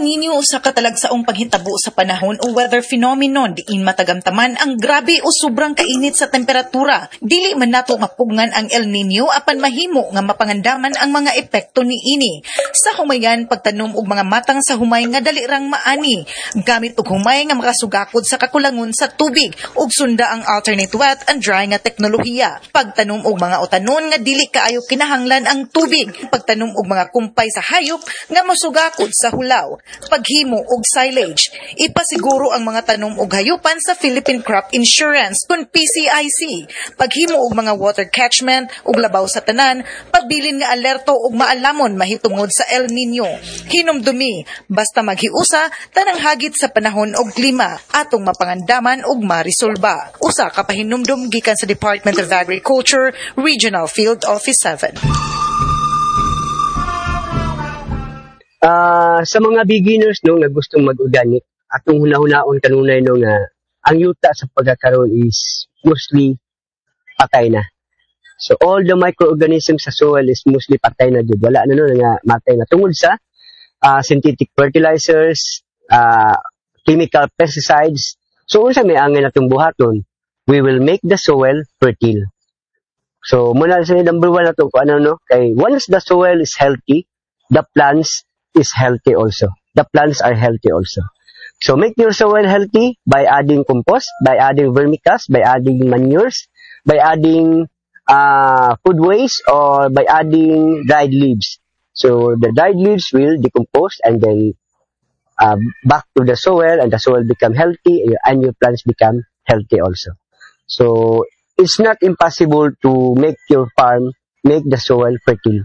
El Nino usa ka talagsaong panghitabo sa panahon o weather phenomenon diin matagamtaman ang grabe o sobrang kainit sa temperatura. Dili man nato mapugngan ang El Nino apan mahimo nga mapangandaman ang mga epekto niini. Sa humayan pagtanom og mga matang sa humay nga dali rang maani, gamit og humay nga makasugakod sa kakulangon sa tubig ug sunda ang alternate wet and dry nga teknolohiya. Pagtanom og mga utanon nga dili kaayo kinahanglan ang tubig, pagtanom og mga kumpay sa hayop nga mosugakod sa hulaw. Paghimo og silage. Ipasiguro ang mga tanom og hayupan sa Philippine Crop Insurance kun PCIC. Paghimo og mga water catchment ug labaw sa tanan, pabilin nga alerto ug maalamon mahitungod sa El Nino. Hinumdumi, basta maghiusa tanang hagit sa panahon og klima atong mapangandaman ug marisolba. Usa ka pahinumdum gikan sa Department of Agriculture, Regional Field Office 7. Sa mga beginners no nga gustong mag-organic, atong hunahunahon kanunay no nga ang yuta sa pagkakaroon is mostly patay na. So all the microorganisms sa soil is mostly patay na jud. Wala na no nga matay na tungod sa synthetic fertilizers, chemical pesticides. So unsa may angay natong buhaton, we will make the soil fertile. So muna sa number 1 nato ko ano no, kay once the soil is healthy, the plants is healthy also. The plants are healthy also. So make your soil healthy by adding compost, by adding vermicast, by adding manures, by adding food waste, or by adding dried leaves. So the dried leaves will decompose and then back to the soil, and the soil become healthy and your plants become healthy also. So it's not impossible to make your farm, make the soil fertile.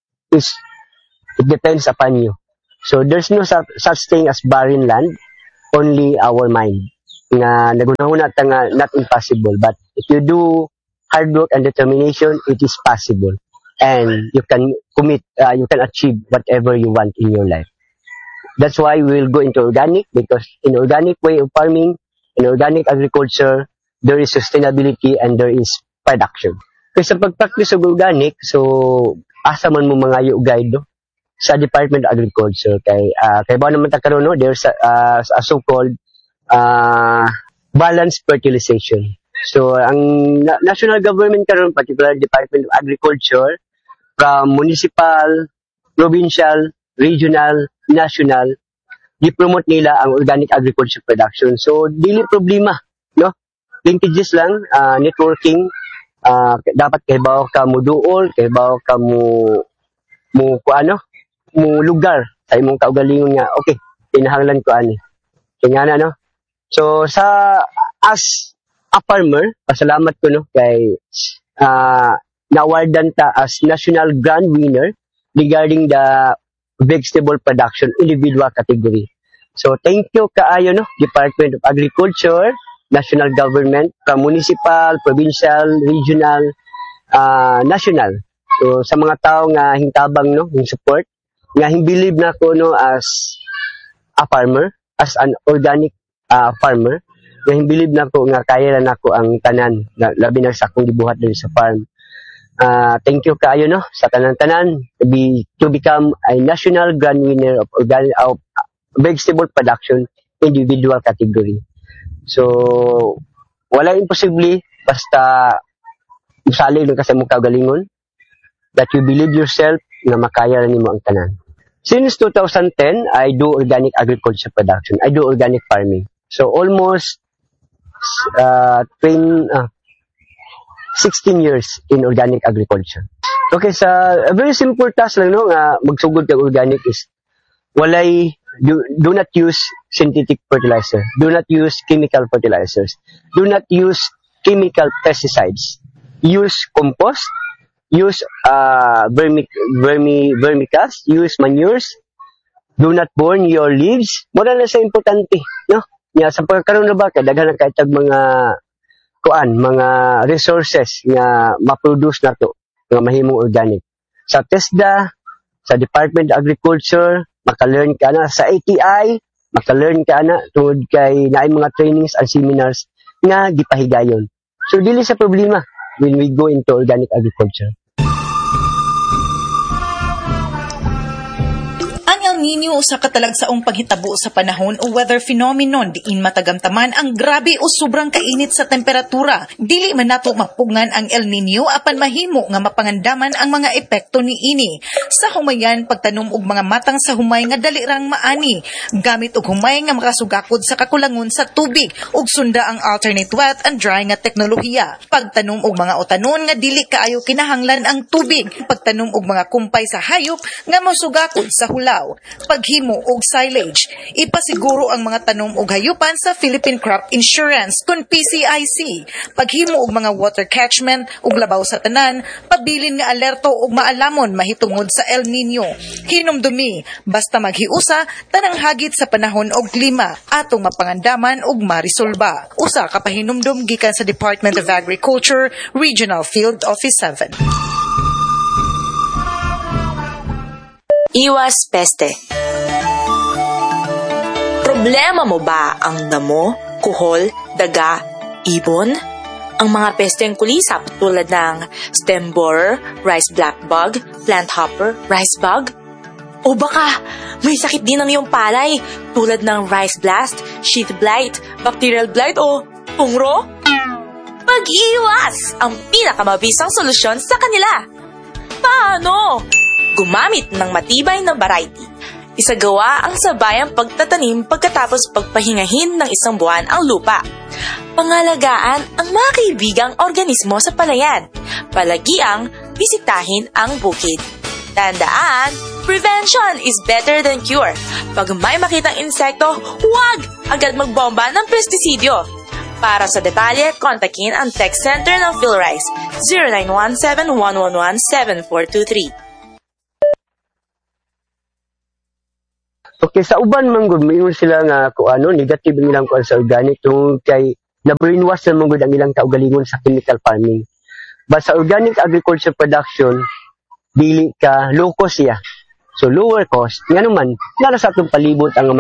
It depends upon you. So there's no such thing as barren land, only our mind. Nga nagunahuna ta nga not impossible, but if you do hard work and determination, it is possible, and you can you can achieve whatever you want in your life. That's why we will go into organic, because in organic way of farming, in organic agriculture, there is sustainability and there is production. Kasi sa pag-practice of organic, so asa man mo mga guide no? Sa Department of Agriculture kay ba naman ta karon no, there's a so-called balanced fertilization. So ang national government karon, particular Department of Agriculture, from municipal, provincial, regional, national, di-promote nila ang organic agriculture production. So dili problema no, linkages lang, networking, dapat kay bawo ka mo duol, kay bawo ka mo mo lugar sa imong kaugalingon nga okay kinahanglan ko ani kanya na no. So sa as a farmer, pasalamat ko no kay na-awardan ta as national grand winner regarding the vegetable production individual category. So thank you kaayo no, Department of Agriculture, national government, from municipal, provincial, regional, national. So sa mga tao nga hintabang no, yung support nga believe na ko no as a farmer, as an organic farmer, nga believe na ko nga kaya na nako ang tanan labi na sa akong gibuhat diri sa farm. Thank you kaayo no sa tanan-tanan to become a national grand winner of organic vegetable production individual category. So wala imposible basta usali lang ka sa imong kaugalingon, that you believe yourself na makaya na nimo ang tanan. Since 2010, I do organic agriculture production. I do organic farming. So almost 16 years in organic agriculture. Okay, sa a very simple task lang no nga magsugod kag organic is do not use synthetic fertilizer. Do not use chemical fertilizers. Do not use chemical pesticides. Use compost. Use vermicast, use manures. Do not burn your leaves. Mura na sa importante, no? Nya sa pagkaroon na ba kadaghan kay tag mga mga resources nga ma-produce nato nga mahimong organic. Sa TESDA, sa Department of Agriculture, maka-learn ka na sa ATI, maka-learn ka na tungod kay naay mga trainings and seminars nga gipahigayon. So dili sa problema when we go into organic agriculture. El Nino sa katalagsaong paghitabo sa panahon o weather phenomenon diin matagamtaman ang grabe o sobrang kainit sa temperatura. Dili man nato mapugngan ang El Nino apan mahimo nga mapangandaman ang mga epekto niini. Sa humayan pagtanom og mga matang sa humay nga dali rang maani, gamit og humay nga makasugakod sa kakulangon sa tubig ug sunda ang alternate wet and dry nga teknolohiya. Pagtanom og mga utanon nga dili kaayo kinahanglan ang tubig, pagtanom og mga kumpay sa hayop nga mosugakod sa hulaw, paghimo og silage. Ipasiguro ang mga tanom og hayupan sa Philippine Crop Insurance kun PCIC. Paghimo og mga water catchment ug labaw sa tanan, pabilin nga alerto ug maalamon mahitungod sa El Nino. Hinumdumi, basta maghiusa tanang hagit sa panahon og klima atong mapangandaman ug marisolba. Usa ka pahinumdum gikan sa Department of Agriculture, Regional Field Office 7. Iwas peste. Problema mo ba ang damo, kuhol, daga, ibon? Ang mga pesteng kulisap tulad ng stem borer, rice black bug, plant hopper, rice bug? O baka may sakit din ang iyong palay tulad ng rice blast, sheath blight, bacterial blight o pungro? Pag-iwas ang pinakamabisang solusyon sa kanila. Paano? Gumamit ng matibay na variety. Isagawa ang sabayang pagtatanim pagkatapos pagpahingahin ng isang buwan ang lupa. Pangalagaan ang mga kaibigang organismo sa palayan. Palagiang bisitahin ang bukid. Tandaan, prevention is better than cure. Pag may makitang insekto, huwag agad magbomba ng pestisidyo. Para sa detalye, kontakin ang text center ng PhilRice 0917-111-7423. Okay, sa uban man gud moingon sila nga kung ano negative ang ilang kuan sa organic tungod kay na-brainwash na man gud ang ilang kaugalingon sa chemical farming. But sa organic agriculture production, dili ka low cost siya. So lower cost. Ngano man, nara sa atong palibot ang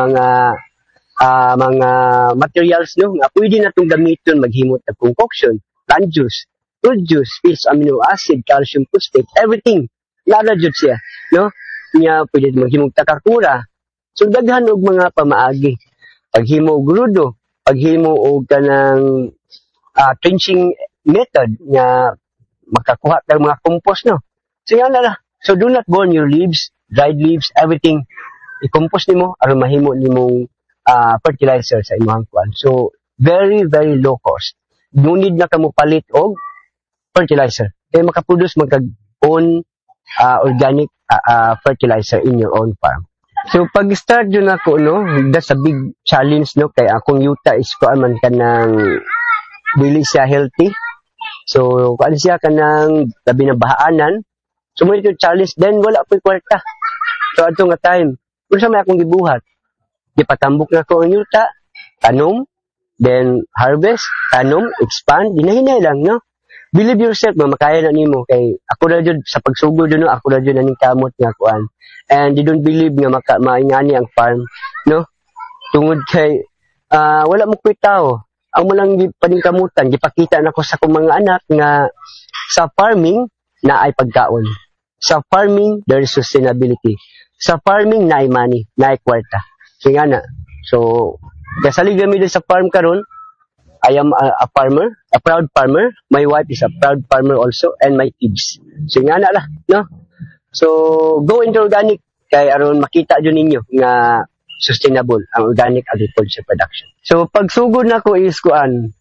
mga materials no nga pwede natong gamiton maghimot og concoction, plant juice, fruit juice, fish amino acid, calcium phosphate, everything. Nara jud siya, no? Nya pwede maghimog takakura. So daghan og mga pamaagi. Paghimo og grudo, paghimo og kanang trenching method nga makakuha tag mga compost no. So yan na. So do not burn your leaves, dried leaves, everything. I-compost nimo aron mahimo nimong fertilizer sa imong kuan. So very very low cost. No need na kamo palit og fertilizer. Kay makaproduce magkag own organic fertilizer in your own farm. So pag-start yun ako no, that's a big challenge no kay akong yuta is ko man kanang dili siya healthy. So kuan siya kanang labi na bahaanan. So mo ito challenge then wala pa kwarta. So ato nga time, unsa may akong gibuhat? Gipatambok na ko ang yuta, tanom, then harvest, tanom, expand, hinahinay lang no. Believe yourself na makaya na nimo kay ako ra jud sa pagsugod no, ako ra jud naning kamot nga kuan. And they don't believe nga maingani ang farm no. Tungod kay wala mo koy tao. Ang mo lang paningkamutan gipakita nako sa akong mga anak nga sa farming na ay pagkaon. Sa farming there is sustainability. Sa farming na ay money, na ay kwarta. So nga na. So kasalig kami sa farm karon. I am a farmer, a proud farmer. My wife is a proud farmer also, and my kids. So nga na lah, no? So go into organic kay aron makita jud ninyo nga sustainable ang organic agriculture production. So pagsugod nako is kuan,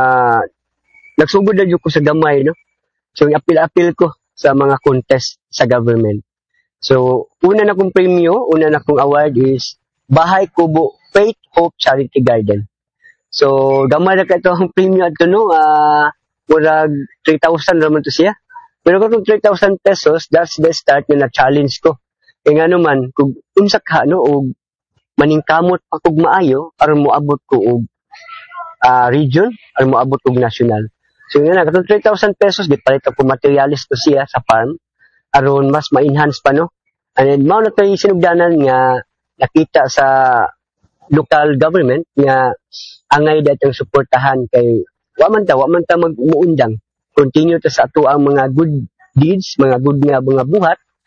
nagsugod na jud ko sa gamay, no? So apil-apil ko sa mga contest sa government. So una na kong premyo, una na kong award is Bahay Kubo Faith Hope Charity Garden. So, gamay na ka ito ang premium at no, murag 3,000 naman to siya. Pero kung 3,000 pesos, that's the start na na-challenge ko. Kaya nga naman, kung unsak ka, no, o maningkamot pa kog maayo, aron mo abot ko og region, aron mo abot og national. So, nga na, katong 3,000 pesos, gipalit ako materialis to siya sa farm, aron mas ma-enhance pa, no. And then, mao na tayo sinugdanan nga nakita sa local government nga angay datang suportahan kay wa man ta magmuundang continue ta sa ato ang mga good deeds, mga good nga mga buhat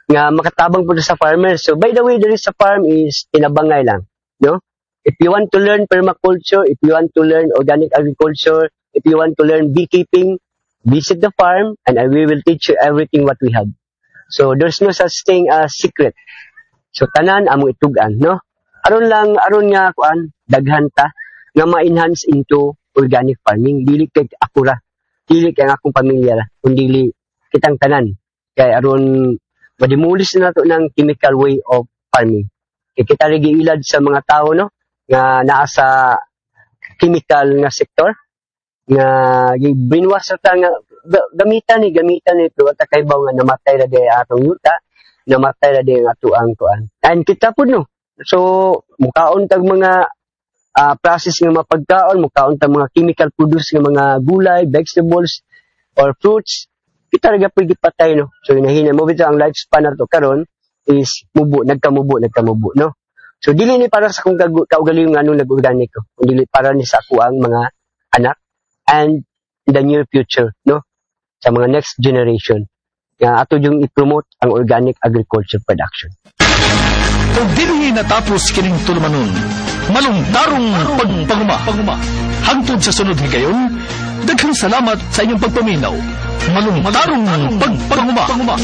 nga makatabang po sa farmer. So by the way, there is a farm is tinabangay lang, no? If you want to learn permaculture, if you want to learn organic agriculture, if you want to learn beekeeping, visit the farm and we will teach you everything what we have. So there's no such thing as secret. So tanan among itugan, no? Aron nga kuan daghan ta nga ma-enhance into organic farming. Dili kay akura, dili kay akong pamilya la, kundi kitang tanan. Kay aron madimulis na nato ng chemical way of farming. Kay kita lagi ilad sa mga tao, no? Nga naa sa chemical nga sektor nga brainwash ta nga gamitan ni pero ta kay baw nga namatay ra day atong yuta, namatay ra day ang ato ang kuan. And kita pud no. So mukaon tag mga process nga mapagkaon, mukaon tag mga chemical produce nga mga gulay, vegetables or fruits, kita ra gyud patay no. So hinahina mo bitaw ang lifespan nato karon is nagkamubo no. So dili ni para sa kung kaugalingon anong nag-organic ko, dili para ni sa ako ang mga anak and in the near future, no, sa mga next generation nga ato yung i-promote ang organic agriculture production. Kung dili natapos kining tulumanon, malungtarong pagpanguma. Hangtod sa sunod higayon, daghang salamat sa inyong pagpaminaw. Malungtarong pagpanguma.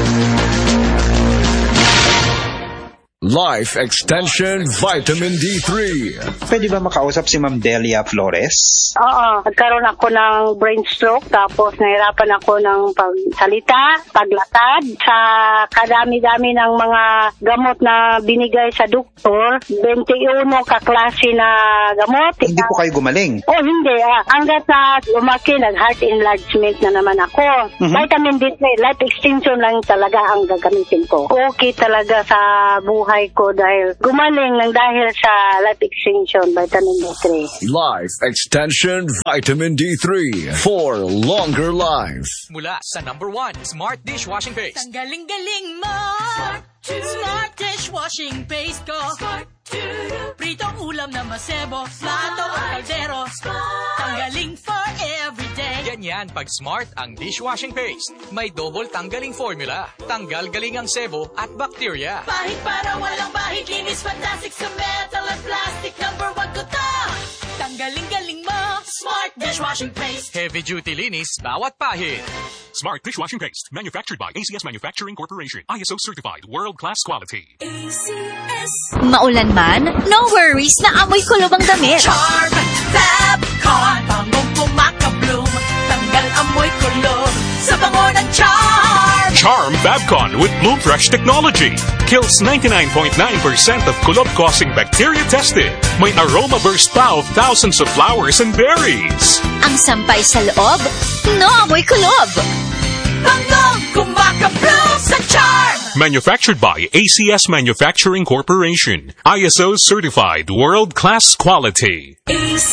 Life Extension Vitamin D3. Pwede ba makausap si Ma'am Delia Flores? Oo, nagkaroon ako ng brain stroke tapos nahirapan ako ng pagsalita, paglatad. Sa kadami-dami ng mga gamot na binigay sa doktor, 21 kaklase na gamot. Hindi po kayo gumaling? Oh, hindi. Hanggat na lumaki, nag-heart enlargement na naman ako. Vitamin D3, life extension lang talaga ang gagamitin ko. Okay talaga sa buhay ko dahil gumaling lang dahil sa life extension vitamin D3. Life Extension Vitamin D3 for longer life. Mula sa #1 Smart Dishwashing Paste. Tanggaling-galing mo. Smart Dishwashing Paste ko. Pritong ulam na masebo, plato o kaldero. Tanggaling for everyday. Ganyan pag Smart ang dishwashing paste. May double tanggaling formula. Tanggal galing ang sebo at bacteria. Bahid para walang bahid, linis fantastic sa metal at plastic. #1 ko to. Tanggaling-galing mo. Smart Dishwashing Paste. Heavy duty linis bawat pahid. Smart Dishwashing Paste, manufactured by ACS Manufacturing Corporation. ISO certified, world-class quality. Maulan man, no worries na amoy kulob ang damit. Charm Fabcon, bangong kumakabloom. Tanggal amoy kulob sa bango ng Charm. Charm Fabcon with Bloom Fresh technology. Kills 99.9% of kulob-causing bacteria tested. May aroma burst pa of thousands of flowers and berries. Ang sampay sa loob, no amoy kulob. Bangong kumakabloom sa Charm. Manufactured by ACS Manufacturing Corporation. ISO certified, world-class quality.